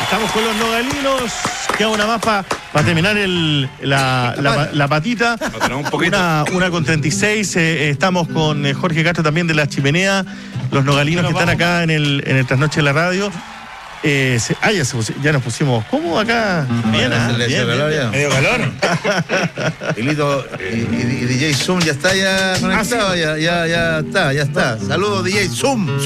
Estamos con los nogalinos. Queda una más para terminar la patita. Una con 36. Estamos con Jorge Castro también de La Chimenea. Los nogalinos que están acá en el Trasnoche de la Radio. Ya nos pusimos cómodos acá. Bien, bien. Medio calor. Y Lito y DJ Zoom ya está conectado. Ya está. Saludos, DJ Zoom.